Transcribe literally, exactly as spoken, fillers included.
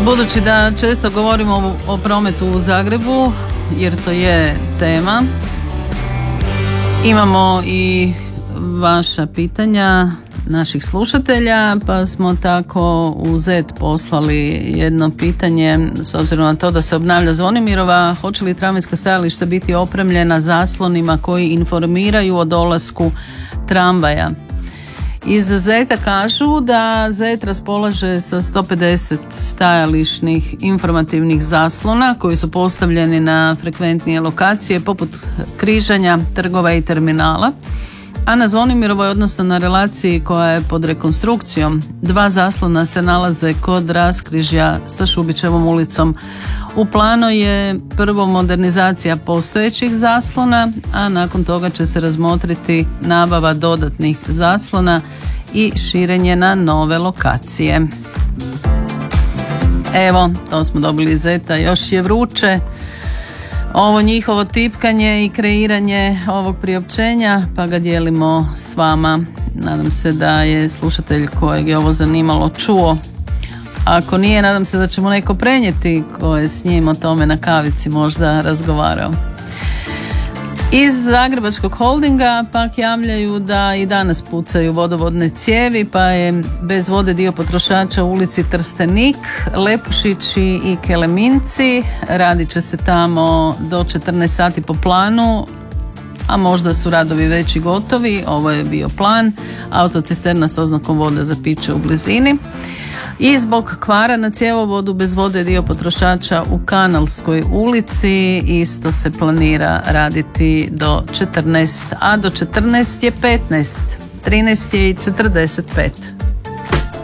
Budući da često govorimo o, o prometu u Zagrebu, jer to je tema, imamo i vaša pitanja naših slušatelja, pa smo tako u Zet poslali jedno pitanje s obzirom na to da se obnavlja Zvonimirova. Hoće li tramvajska stajališta biti opremljena zaslonima koji informiraju o dolasku tramvaja? Iz Zeta kažu da Zet raspolaže sa sto pedeset stajališnih informativnih zaslona koji su postavljeni na frekventnije lokacije poput križanja, trgova i terminala, a na Zvonimirovoj, odnosno na relaciji koja je pod rekonstrukcijom, dva zaslona se nalaze kod raskrižja sa Šubićevom ulicom. U planu je prvo modernizacija postojećih zaslona, a nakon toga će se razmotriti nabava dodatnih zaslona i širenje na nove lokacije. Evo, to smo dobili iz Zeta, još je vruće ovo njihovo tipkanje i kreiranje ovog priopćenja, pa ga dijelimo s vama. Nadam se da je slušatelj kojeg je ovo zanimalo čuo. Ako nije, nadam se da ćemo neko prenijeti ko je s njim o tome na kavici možda razgovarao. Iz Zagrebačkog holdinga pak javljaju da i danas pucaju vodovodne cijevi, pa je bez vode dio potrošača u ulici Trstenik, Lepušići i Keleminci. Radit će se tamo do četrnaest sati po planu, a možda su radovi već i gotovi. Ovo je bio plan. Autocisterna s oznakom vode za piće u blizini. I zbog kvara na cjevovodu bez vode dio potrošača u Kanalskoj ulici isto se planira raditi do četrnaest, a do četrnaest je petnaest, trinaest je i četrdeset pet.